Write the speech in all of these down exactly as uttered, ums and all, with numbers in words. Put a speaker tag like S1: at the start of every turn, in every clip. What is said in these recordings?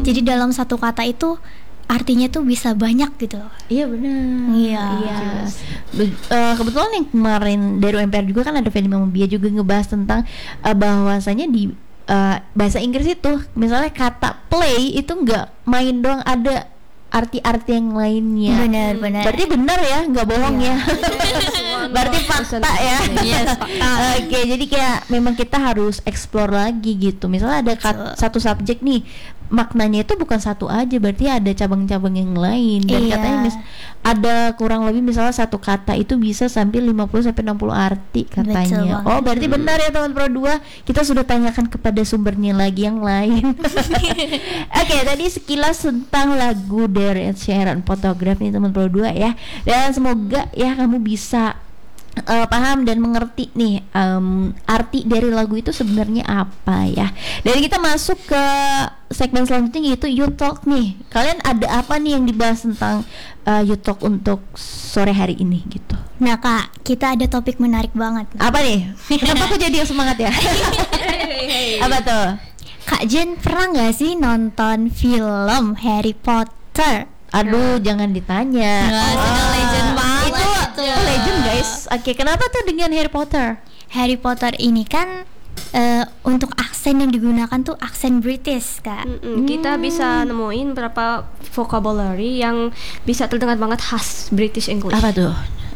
S1: Jadi dalam satu kata itu artinya tuh bisa banyak gitu.
S2: Iya benar.
S1: Iya.
S2: Iya. Be- uh, kebetulan yang kemarin dari U M P R juga kan ada film Mambia juga ngebahas tentang uh, bahwasanya di uh, bahasa Inggris itu misalnya kata play itu nggak main doang, ada arti-arti yang lainnya.
S1: Benar, benar.
S2: Berarti benar ya, nggak bohong
S1: Iya.
S2: ya. Berarti fakta ya.
S1: Yes, fakta.
S2: Oke, jadi kayak memang kita harus explore lagi gitu. Misalnya ada kat- satu subjek nih, maknanya itu bukan satu aja, berarti ada cabang-cabang yang lain. Dan
S1: Iya.
S2: katanya mis- ada kurang lebih misalnya satu kata itu bisa sampai lima puluh sampai enam puluh arti
S1: Betul
S2: katanya.
S1: banget.
S2: Oh, berarti benar ya teman Pro dua. Kita sudah tanyakan kepada sumbernya lagi yang lain. Oke, tadi sekilas tentang lagu dari Ed Sheeran, Photograph nih teman Pro dua ya. Dan semoga ya kamu bisa Uh, paham dan mengerti nih um, arti dari lagu itu sebenarnya apa ya. Dan kita masuk ke segmen selanjutnya yaitu You Talk nih. Kalian ada apa nih yang dibahas tentang uh, You Talk untuk sore hari ini gitu?
S1: Nah Kak, kita ada topik menarik banget.
S2: Apa nih? Kenapa aku jadi yang semangat ya? Apa tuh?
S1: Kak Jen pernah nggak sih nonton film Harry Potter?
S2: Aduh, jangan ditanya.
S1: Nggak, sudah legend banget
S2: Itu
S1: itu.
S2: legend guys. Oke, kenapa tuh dengan Harry Potter?
S1: Harry Potter ini kan eh, untuk aksen yang digunakan tuh aksen British Kak.
S3: Mm-mm, kita bisa nemuin beberapa vocabulary yang bisa terdengar banget khas British English.
S2: Apa tuh?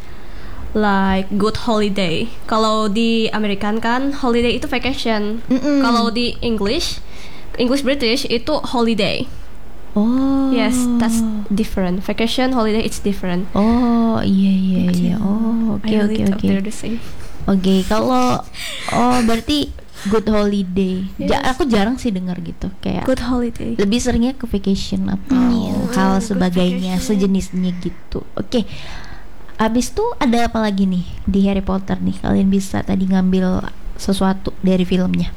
S3: Like good holiday. Kalau di American kan holiday itu vacation.
S2: Mm-mm.
S3: Kalau di English, English British itu holiday.
S2: Oh.
S3: Yes, that's different. Vacation, holiday, it's different.
S2: Oh iya iya iya. Oh oke
S3: I
S2: oke
S3: really thought
S2: oke.
S3: they're the same.
S2: Oke, kalau oh berarti good holiday. Ja-
S3: Yes.
S2: aku jarang sih dengar gitu. Kayak
S3: Good holiday.
S2: lebih seringnya ke vacation atau
S1: Iya.
S2: hal
S3: Good
S2: sebagainya,
S3: vacation.
S2: sejenisnya gitu. Oke. Abis itu ada apa lagi nih di Harry Potter nih? Kalian bisa tadi ngambil sesuatu dari filmnya?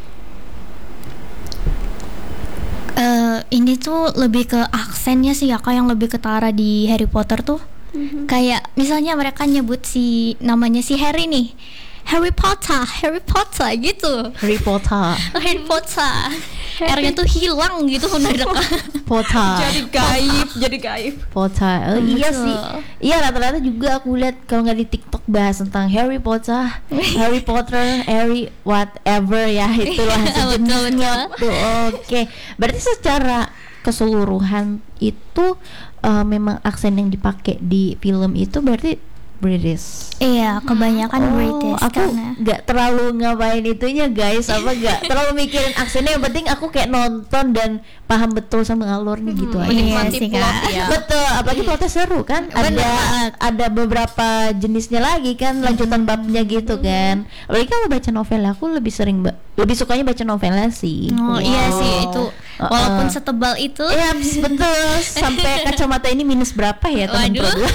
S1: Eh, ini tuh lebih ke aksennya sih ya Kak, yang lebih ketara di Harry Potter tuh. Kayak misalnya mereka nyebut si namanya si Harry nih, Harry Potter, Harry Potter gitu.
S2: Harry Potter.
S1: Harry Potter. R-nya tuh hilang gitu mendadak.
S2: Potter.
S3: Jadi gaib, jadi gaib.
S2: Potter. Oh, iya
S1: Betul.
S2: sih. Iya, rata-rata juga aku lihat kalau nggak di TikTok bahas tentang Harry Potter, Harry Potter, Harry whatever ya, itulah sejenisnya tuh. Oke. Berarti secara keseluruhan itu uh, memang aksen yang dipakai di film itu berarti British.
S1: Iya, kebanyakan British
S2: aku
S1: karena
S2: nggak terlalu ngapain itunya guys, apa nggak terlalu mikirin aksennya. Yang penting aku kayak nonton dan paham betul sama alurnya gitu aja.
S3: Menikmati
S1: Iya sih,
S3: plot
S1: Kak.
S3: ya.
S2: Betul, apalagi plotnya seru kan.
S1: Bener
S2: Ada
S1: banget.
S2: ada beberapa jenisnya lagi kan, lanjutan babnya gitu kan. Apalagi kalau baca novel, aku lebih sering ba- lebih sukanya baca novelnya sih.
S1: Oh iya
S2: Wow.
S1: sih itu.
S2: Uh-uh.
S1: Walaupun setebal itu.
S2: Iya betul. Sampai kacamata ini minus berapa ya teman
S1: Waduh.
S2: Pro?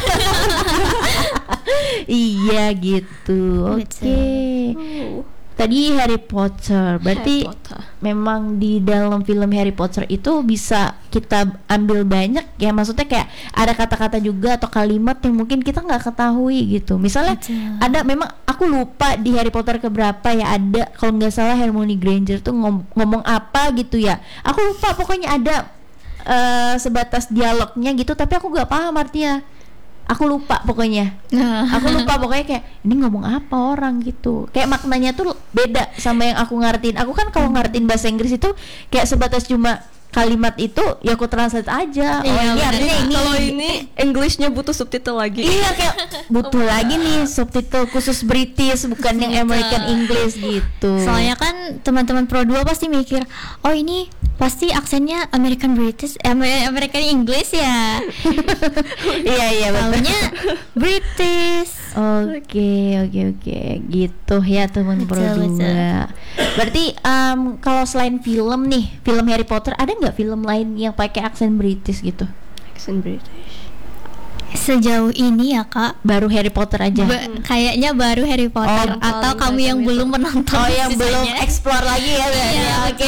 S2: Iya gitu. Oke.
S1: Betul.
S2: Tadi Harry Potter. Berarti
S3: Harry Potter.
S2: memang di dalam film Harry Potter itu bisa kita ambil banyak ya. Maksudnya kayak ada kata-kata juga atau kalimat yang mungkin kita nggak ketahui gitu. Misalnya
S1: Betul.
S2: ada, memang aku lupa di Harry Potter keberapa ya, ada kalau nggak salah Hermione Granger tuh ngom- ngomong apa gitu ya. Aku lupa, pokoknya ada eh, sebatas dialognya gitu, tapi aku nggak paham artinya. Aku lupa pokoknya.
S1: Nah.
S2: Aku lupa pokoknya kayak ini ngomong apa orang gitu. Kayak maknanya tuh beda sama yang aku ngertiin. Aku kan kalau ngertiin bahasa Inggris itu kayak sebatas cuma kalimat itu ya aku translate aja. Oh
S1: Iya,
S2: ini
S1: bener.
S2: artinya ini.
S3: Kalau ini Englishnya butuh subtitle lagi.
S2: Iya kayak butuh lagi nih subtitle khusus British, bukan yang American English gitu.
S1: Soalnya kan teman-teman Pro dua pasti mikir, oh ini pasti aksennya American British, eh, Amer- American English ya.
S2: Iya iya betul.
S1: Taunya British.
S2: Oke oke oke gitu ya teman Pro
S1: Betul,
S2: dua. Berarti um, kalau selain film nih, film Harry Potter, ada nggak film lain yang pakai aksen British gitu?
S3: Accent British.
S1: Sejauh ini ya Kak,
S2: Baru Harry Potter aja.
S1: ba- kayaknya baru Harry Potter
S2: Oh,
S1: atau
S3: paling
S1: kamu yang
S3: tajam
S1: belum
S3: itu.
S1: menonton.
S2: Oh yang belum
S1: sisanya.
S2: explore lagi ya berarti.
S1: Iya,
S2: Oke.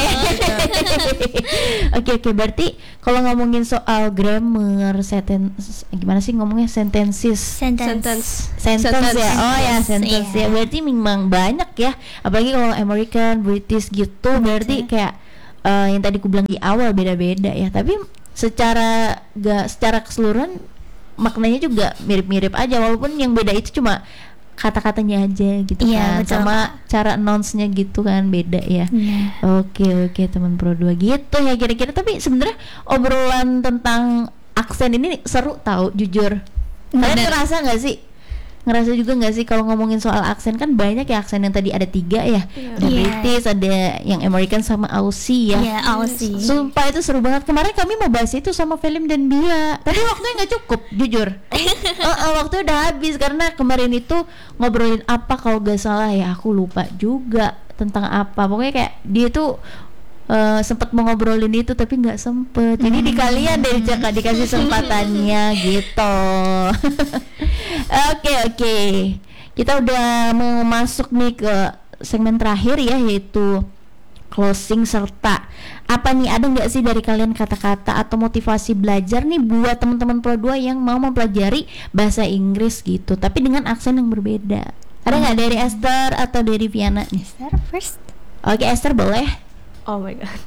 S2: Oke oke berarti kalau ngomongin soal grammar, sentence, gimana sih ngomongnya, sentences,
S1: Sentence.
S2: sentence,
S3: Sentence.
S2: ya. Oh ya sentence
S1: Iya.
S2: ya. Berarti memang banyak ya. Apalagi kalau American, British gitu. Berarti kayak uh, yang tadi ku bilang di awal beda-beda ya, tapi secara gak secara keseluruhan maknanya juga mirip-mirip aja, walaupun yang beda itu cuma kata-katanya aja gitu
S1: Iya,
S2: kan,
S1: betul,
S2: sama
S1: Kak.
S2: cara announce-nya gitu kan beda ya.
S1: Iya.
S2: Oke oke teman Pro dua gitu ya kira-kira. Tapi sebenarnya obrolan tentang aksen ini seru tahu jujur. Kalian
S1: Bener.
S2: ngerasa nggak sih? Ngerasa juga nggak sih kalau ngomongin soal aksen, kan banyak ya aksen yang tadi ada tiga ya,
S3: Iya.
S2: ada
S1: Iya.
S2: British, ada yang American sama Aussie ya.
S1: Iya, Aussie.
S2: Sumpah itu seru banget. Kemarin kami mau bahas itu sama film dan Bia, tapi waktunya nggak cukup, jujur. uh, uh, waktunya udah habis karena kemarin itu ngobrolin apa kalau gak salah ya, aku lupa juga tentang apa. Pokoknya kayak dia tuh uh, sempat mau ngobrolin itu tapi nggak sempet. Jadi di kalian deh Caka dikasih kesempatannya gitu. Oke oke, kita udah mau masuk nih ke segmen terakhir ya, yaitu closing serta apa nih, ada nggak sih dari kalian kata-kata atau motivasi belajar nih buat teman-teman Pro dua yang mau mempelajari bahasa Inggris gitu tapi dengan aksen yang berbeda? Ada nggak dari Esther atau dari Viana nih?
S1: Esther first.
S2: Oke Esther boleh.
S3: Oh my god.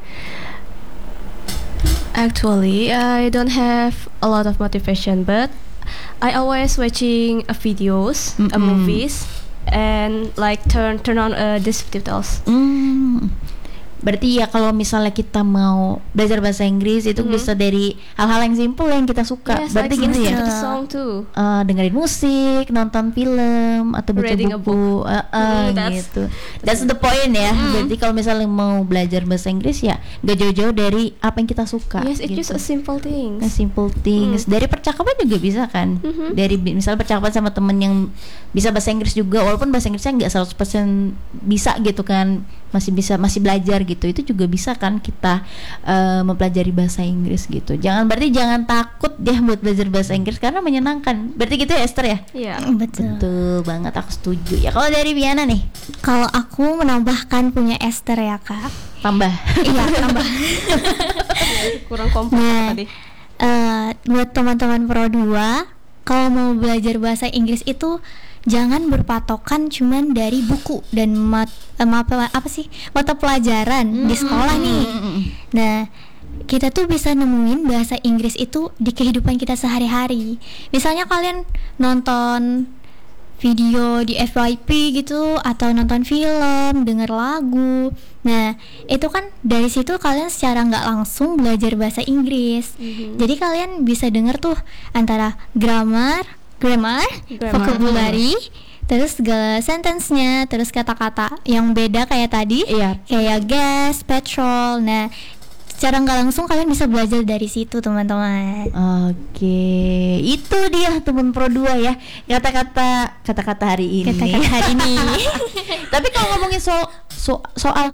S3: Actually, I don't have a lot of motivation, but I always watching uh, videos, uh,
S2: Mm-mm.
S3: movies, and like turn turn on uh, these subtitles.
S2: Hmm. Berarti ya kalau misalnya kita mau belajar bahasa Inggris itu
S3: Mhm.
S2: bisa dari hal-hal yang simple yang kita suka.
S3: Yes,
S2: Berarti
S3: like
S2: gitu
S3: listen
S2: ya.
S3: to the song too.
S2: Uh, dengerin musik, nonton film, atau baca
S3: Reading a
S2: buku, uh, uh,
S3: Mm, that's-
S2: gitu. That's the point ya.
S3: Mm.
S2: Berarti kalau misalnya mau belajar bahasa Inggris ya gak jauh-jauh dari apa yang kita suka.
S3: Yes, it's
S2: gitu.
S3: just a simple thing.
S2: Nah, simple things.
S3: Mm.
S2: Dari percakapan juga bisa kan.
S3: Mhm.
S2: Dari bi- misalnya percakapan sama temen yang bisa bahasa Inggris juga, walaupun bahasa Inggrisnya nggak seratus persen bisa gitu kan, masih bisa masih belajar gitu. Itu juga bisa kan kita uh, mempelajari bahasa Inggris gitu. Jangan berarti jangan takut deh buat belajar bahasa Inggris karena menyenangkan. Berarti gitu ya Esther ya?
S3: Yeah.
S1: Betul.
S2: Betul banget, aku setuju. Ya kalau dari Viana nih,
S1: Kalau aku menambahkan punya Esther ya kak.
S2: tambah.
S1: Iya, tambah.
S3: Kurang kompak
S1: Nah,
S3: tadi.
S1: eh, buat teman-teman Pro dua, kalau mau belajar bahasa Inggris itu jangan berpatokan cuman dari buku dan mat, eh, apa, apa sih mata pelajaran di sekolah nih. Nah, kita tuh bisa nemuin bahasa Inggris itu di kehidupan kita sehari-hari. Misalnya kalian nonton video di F Y P gitu, atau nonton film, denger lagu. Nah, itu kan dari situ kalian secara nggak langsung belajar bahasa Inggris.
S3: Mhm.
S1: Jadi kalian bisa denger tuh antara grammar, grammar,
S3: Grammar.
S1: vocabulary, terus segala sentence-nya, terus kata-kata yang beda kayak tadi,
S2: Iya.
S1: kayak gas, petrol. Nah, secara nggak langsung kalian bisa belajar dari situ, teman-teman.
S2: Oke, itu dia teman Pro dua ya, kata-kata kata-kata hari ini.
S1: Kata-kata hari ini.
S2: Tapi kalau ngomongin soal so, soal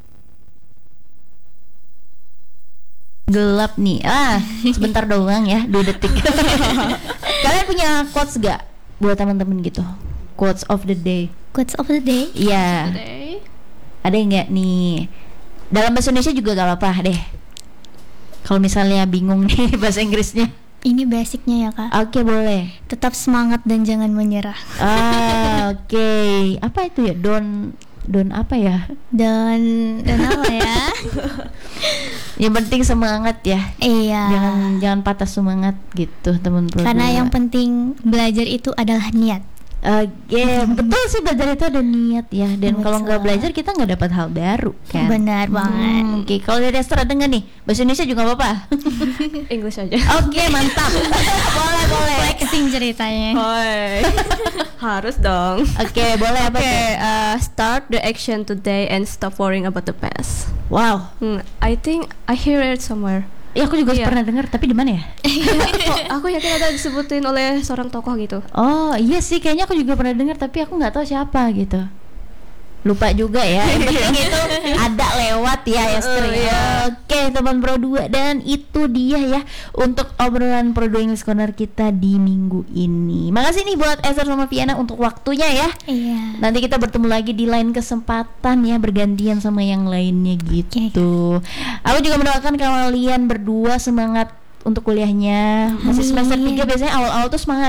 S2: gelap nih, ah sebentar doang ya, dua detik. Kalian punya quotes gak buat teman-teman gitu? Quotes of the day.
S1: Quotes of the day.
S2: Iya,
S3: Today.
S2: ada nggak nih? Dalam bahasa Indonesia juga gak apa-apa deh. Kalau misalnya bingung nih bahasa Inggrisnya.
S1: Ini basicnya ya kak.
S2: Oke, boleh.
S1: Tetap semangat dan jangan menyerah.
S2: Ah, oke. Apa itu ya? Don don apa ya?
S1: Dan dan apa ya?
S2: Yang penting semangat ya.
S1: Iya.
S2: Jangan jangan patah semangat gitu, teman Pro
S1: Karena
S2: dua.
S1: yang penting belajar itu adalah niat.
S2: Oke, betul sih, belajar itu ada niat ya. Dan kalau nggak
S1: Betul.
S2: belajar kita nggak dapat hal baru kan.
S1: Benar banget.
S2: Hmm, Oke, kalau dari Esther ada nggak nih? Bahasa Indonesia juga nggak apa-apa.
S3: English aja.
S2: Oke, mantap. boleh boleh.
S1: Flexing ceritanya.
S3: Hai. Harus dong.
S2: Oke, boleh apa
S3: Oke,
S2: tuh?
S3: uh, start the action today and stop worrying about the past.
S2: Wow.
S3: Hmm, I think I hear it somewhere.
S2: Ya aku juga
S3: Iya.
S2: pernah dengar, tapi di mana ya?
S3: Kok aku yakin ada disebutin oleh seorang tokoh gitu.
S2: Oh iya sih, kayaknya aku juga pernah dengar, tapi aku nggak tahu siapa gitu. Lupa juga ya. Yang penting itu ada lewat ya Esther.
S3: Uh,
S2: ya.
S3: iya.
S2: Oke teman Pro dua, dan itu dia ya untuk obrolan Pro dua English Corner kita di minggu ini. Makasih nih buat Esther sama Viana untuk waktunya ya.
S1: Iya.
S2: Nanti kita bertemu lagi di lain kesempatan ya, bergantian sama yang lainnya gitu. Aku juga mendoakan kalian berdua semangat untuk kuliahnya. Masih semester
S1: Amin.
S2: tiga biasanya awal-awal tuh semangat.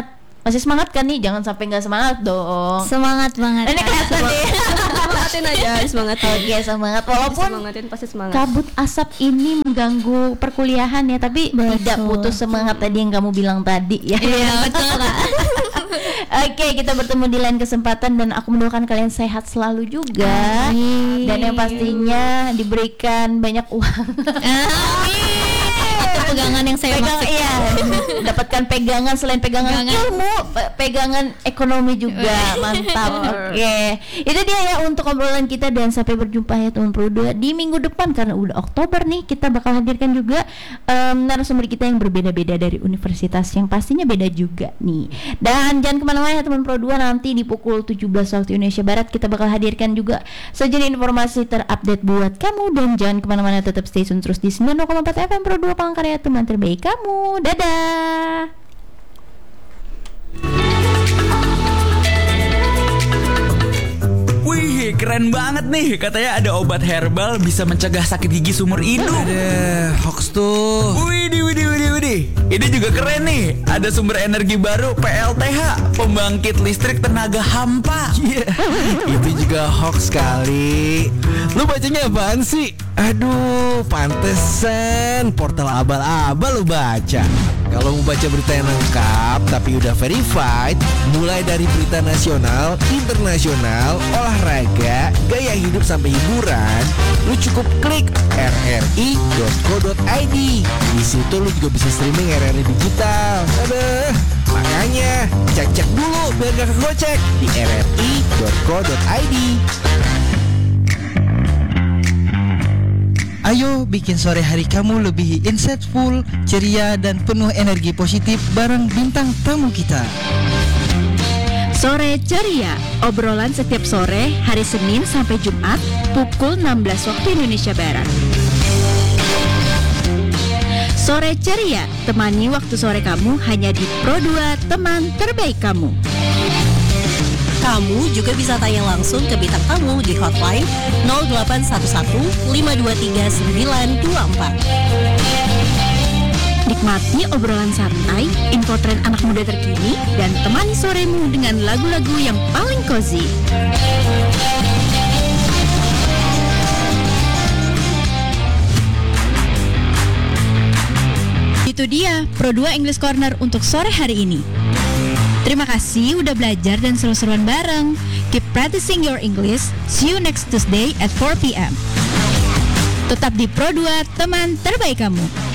S2: Masih semangat kan nih? Jangan sampai nggak semangat dong.
S1: Semangat banget.
S2: Ini kelihatan deh.
S3: Semangatin aja, semangatin.
S2: Oke, semangat. Walaupun
S3: Semangatin pasti semangat.
S2: kabut asap ini mengganggu perkuliahan ya, tapi
S1: Betul.
S2: tidak putus semangat tadi yang kamu bilang tadi ya.
S1: Iya, betul Kak.
S2: Oke, kita bertemu di lain kesempatan dan aku mendoakan kalian sehat selalu juga.
S1: Amin.
S2: Dan yang pastinya diberikan banyak uang.
S1: Amin. Itu pegangan yang saya
S2: Pegang,
S1: maksud.
S2: iya. Dapatkan pegangan selain pegangan,
S1: Pegangan.
S2: ilmu, pe- pegangan ekonomi juga. Mantap. Oke. Itu dia ya untuk obrolan kita dan sampai berjumpa ya teman Pro dua di minggu depan karena udah Oktober nih. Kita bakal hadirkan juga em, narasumber kita yang berbeda-beda dari universitas yang pastinya beda juga nih. Dan jangan kemana-mana ya teman Pro dua, nanti di pukul tujuh belas waktu Indonesia Barat kita bakal hadirkan juga sejenis informasi terupdate buat kamu. Dan jangan kemana-mana, tetap stay tune terus di sembilan puluh koma empat F M Pro dua, Palangkaraya, teman terbaik kamu. Dadah.
S4: Wih, keren banget nih. Katanya ada obat herbal bisa mencegah sakit gigi seumur hidup.
S5: Ada hoax tuh.
S4: Widih, widih, widih, widih. Ini juga keren nih. Ada sumber energi baru, P L T H, pembangkit listrik tenaga hampa.
S5: Iya, itu juga hoax kali. Lu bacanya apaan sih? Aduh, pantesan portal abal-abal lu baca. Kalau mau baca berita yang lengkap tapi udah verified, mulai dari berita nasional, internasional, olahraga, gaya hidup sampai hiburan, lu cukup klik r r i dot co dot i d. Di situ lu juga bisa streaming R R I digital. Aduh, makanya cek-cek dulu biar gak kegocek di r r i dot co dot i d.
S6: Ayo bikin sore hari kamu lebih insightful, ceria, dan penuh energi positif bareng bintang tamu kita.
S7: Sore Ceria, obrolan setiap sore hari Senin sampai Jumat pukul enam belas waktu Indonesia Barat. Sore Ceria, temani waktu sore kamu hanya di Pro dua, teman terbaik kamu.
S8: Kamu juga bisa tanya langsung ke bintang tamu di hotline nol delapan satu satu lima dua tiga sembilan dua empat.
S7: Nikmati obrolan santai, info tren anak muda terkini, dan temani soremu dengan lagu-lagu yang paling cozy. Itu dia Pro dua English Corner untuk sore hari ini. Terima kasih udah belajar dan seru-seruan bareng. Keep practicing your English. See you next Tuesday at four p m Tetap di Pro dua, teman terbaik kamu.